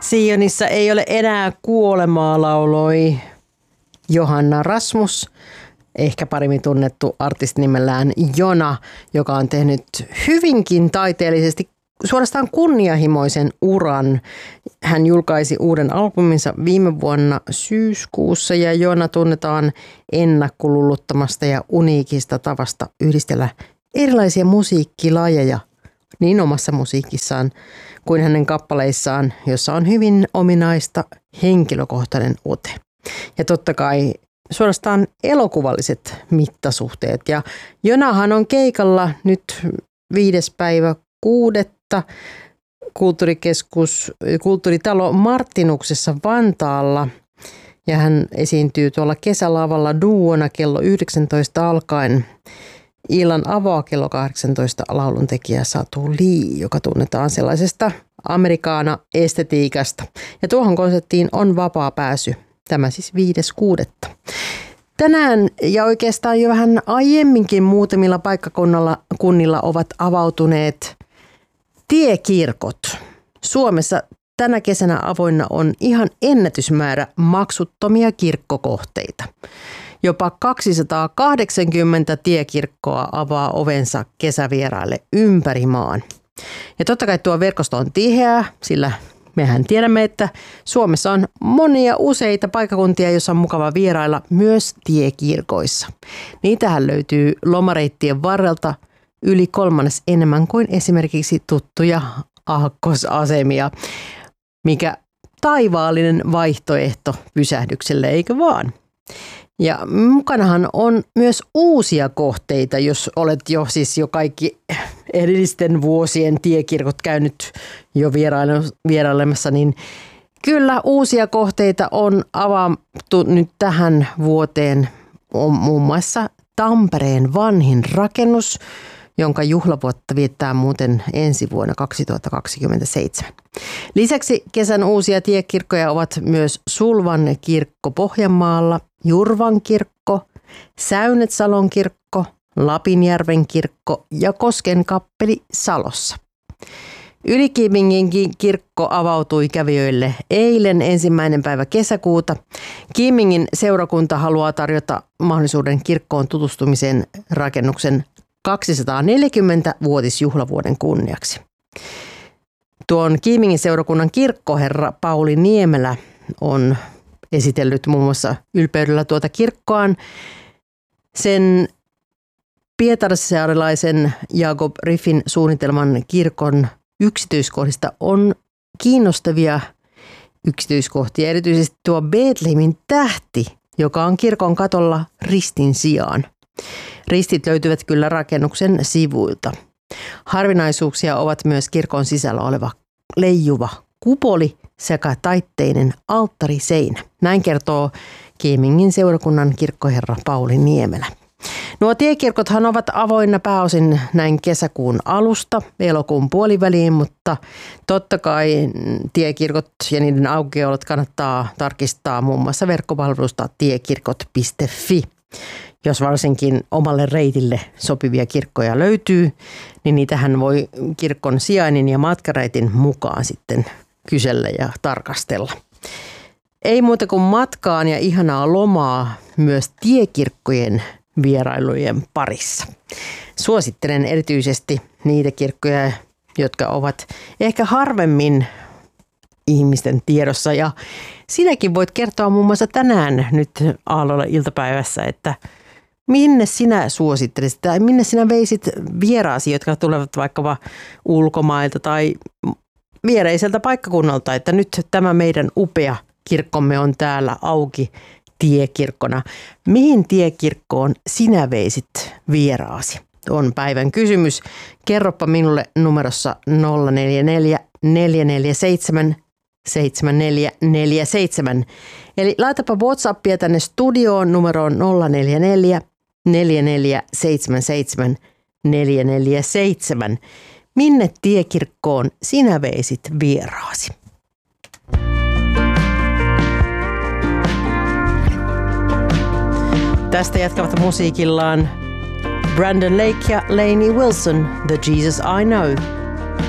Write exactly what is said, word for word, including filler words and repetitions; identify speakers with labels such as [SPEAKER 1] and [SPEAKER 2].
[SPEAKER 1] Sionissa ei ole enää kuolemaa, lauloi Johanna Rasmus, ehkä paremmin tunnettu artisti nimellään Jona, joka on tehnyt hyvinkin taiteellisesti suorastaan kunnianhimoisen uran. Hän julkaisi uuden albuminsa viime vuonna syyskuussa ja Jona tunnetaan ennakkoluluttamasta ja uniikista tavasta yhdistellä erilaisia musiikkilajeja niin omassa musiikissaan kuin hänen kappaleissaan, jossa on hyvin ominaista henkilökohtainen ote. Ja totta kai suorastaan elokuvalliset mittasuhteet. Ja Jonahan on keikalla nyt viides päivä kuudetta kulttuurikeskus, kulttuuritalo Martinuksessa Vantaalla. Ja hän esiintyy tuolla kesälavalla duona kello yhdeksäntoista alkaen. Illan avaa kello kahdeksantoista lauluntekijä Satu Lee, joka tunnetaan sellaisesta amerikaana-estetiikasta. Ja tuohon konserttiin on vapaa pääsy. Tämä siis viides kuudetta. Tänään ja oikeastaan jo vähän aiemminkin muutamilla paikkakunnilla kunnilla ovat avautuneet tiekirkot. Suomessa tänä kesänä avoinna on ihan ennätysmäärä maksuttomia kirkkokohteita. Jopa kaksisataakahdeksankymmentä tiekirkkoa avaa ovensa kesävieraille ympäri maan. Ja totta kai tuo verkosto on tiheä, sillä mehän tiedämme, että Suomessa on monia useita paikkakuntia, joissa on mukava vierailla myös tiekirkoissa. Niitähän löytyy lomareittien varrelta yli kolmannes enemmän kuin esimerkiksi tuttuja aakkosasemia, mikä taivaallinen vaihtoehto pysähdykselle, eikö vaan? Ja mukanahan on myös uusia kohteita, jos olet jo siis jo kaikki edellisten vuosien tiekirkot käynyt jo vierailemassa, niin kyllä uusia kohteita on avattu nyt tähän vuoteen. On muun muassa Tampereen vanhin rakennus, jonka juhlavuotta viettää muuten ensi vuonna kaksituhattakaksikymmentäseitsemän. Lisäksi kesän uusia tiekirkkoja ovat myös Sulvan kirkko Pohjanmaalla, Jurvan kirkko, Säynetsalon kirkko, Lapinjärven kirkko ja Kosken kappeli Salossa. Yli-Kiimingin kirkko avautui kävijöille eilen ensimmäinen päivä kesäkuuta. Kiimingin seurakunta haluaa tarjota mahdollisuuden kirkkoon tutustumiseen rakennuksen kaksisataaneljäkymmentä-vuotisjuhlavuoden kunniaksi. Tuon Kiimingin seurakunnan kirkkoherra Pauli Niemelä on esitellyt muun muassa ylpeydellä tuota kirkkoaan. Sen pietarissaarilaisen Jakob Riffin suunnitelman kirkon yksityiskohdista on kiinnostavia yksityiskohtia, erityisesti tuo Betlehemin tähti, joka on kirkon katolla ristin sijaan. Ristit löytyvät kyllä rakennuksen sivuilta. Harvinaisuuksia ovat myös kirkon sisällä oleva leijuva kupoli sekä taitteinen alttariseinä. Näin kertoo Kiimingin seurakunnan kirkkoherra Pauli Niemelä. Nuo tiekirkothan ovat avoinna pääosin näin kesäkuun alusta elokuun puoliväliin, mutta totta kai tiekirkot ja niiden aukiolot kannattaa tarkistaa muun muassa verkkopalvelusta tiekirkot piste fi. Jos varsinkin omalle reitille sopivia kirkkoja löytyy, niin niitähän voi kirkon sijainnin ja matkareitin mukaan sitten kysellä ja tarkastella. Ei muuta kuin matkaan ja ihanaa lomaa myös tiekirkkojen vierailujen parissa. Suosittelen erityisesti niitä kirkkoja, jotka ovat ehkä harvemmin ihmisten tiedossa. Ja sinäkin voit kertoa muun muassa tänään nyt Aallolla iltapäivässä, että minne sinä suosittelisit tai minne sinä veisit vieraasi, jotka tulevat vaikkapa ulkomailta tai viereiseltä paikkakunnalta, että nyt tämä meidän upea kirkkomme on täällä auki tiekirkkona. Mihin tiekirkkoon sinä veisit vieraasi? On päivän kysymys. Kerropa minulle numerossa nolla neljä neljä neljä neljä seitsemän seitsemän neljä neljä seitsemän. Eli laitapa WhatsAppia tänne studioon numeroon nolla neljä neljä neljä neljä seitsemän seitsemän neljä neljä seitsemän. Minne tiekirkkoon sinä veisit vieraasi? Tästä jatkavat musiikillaan Brandon Lake ja Lainey Wilson, The Jesus I Know.